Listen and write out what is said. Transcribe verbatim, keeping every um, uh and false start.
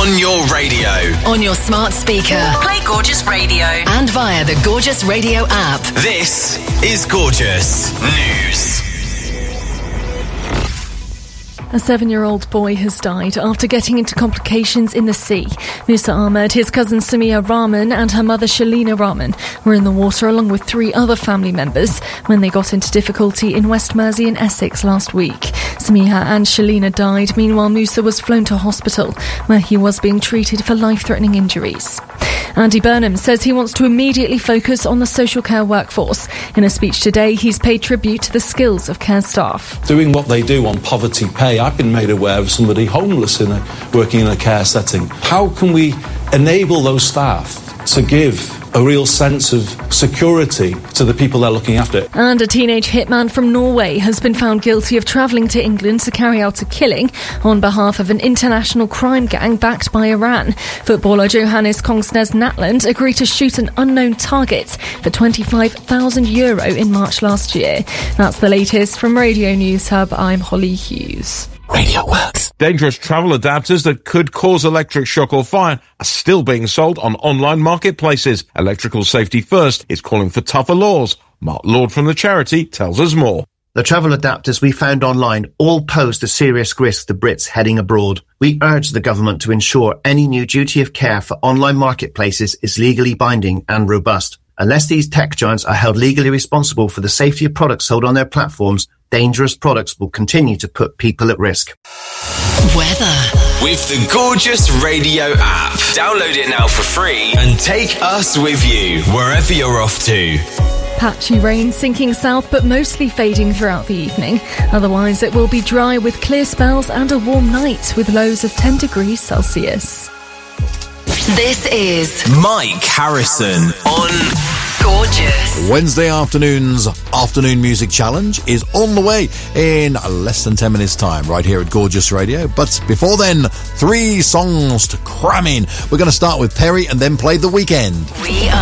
On your radio. On your smart speaker. Play Gorgeous Radio. And via the Gorgeous Radio app. This is Gorgeous News. A seven-year-old boy has died after getting into complications in the sea. Musa Ahmed, his cousin Samia Rahman and her mother Shalina Rahman were in the water along with three other family members when they got into difficulty in West Mersey in Essex last week. Samia and Shalina died. Meanwhile, Musa was flown to hospital where he was being treated for life-threatening injuries. Andy Burnham says he wants to immediately focus on the social care workforce. In a speech today, he's paid tribute to the skills of care staff. Doing what they do on poverty pay, I've been made aware of somebody homeless in a, working in a care setting. How can we enable those staff to give a real sense of security to the people they're looking after? And a teenage hitman from Norway has been found guilty of travelling to England to carry out a killing on behalf of an international crime gang backed by Iran. Footballer Johannes Kongsnes Natland agreed to shoot an unknown target for twenty-five thousand euro in March last year. That's the latest from Radio News Hub. I'm Holly Hughes. Radio works. Dangerous travel adapters that could cause electric shock or fire are still being sold on online marketplaces. Electrical Safety First is calling for tougher laws. Mark Lord from the charity tells us more. The travel adapters we found online all posed a serious risk to Brits heading abroad. We urge the government to ensure any new duty of care for online marketplaces is legally binding and robust. Unless these tech giants are held legally responsible for the safety of products sold on their platforms, dangerous products will continue to put people at risk. Weather. With the Gorgeous Radio app. Download it now for free and take us with you wherever you're off to. Patchy rain sinking south but mostly fading throughout the evening. Otherwise it will be dry with clear spells and a warm night with lows of ten degrees Celsius. This is Mike Harrison on Gorgeous. Wednesday afternoon's Afternoon Music Challenge is on the way in less than ten minutes time right here at Gorgeous Radio. But before then, three songs to cram in. We're going to start with Perry and then play The Weekend. We are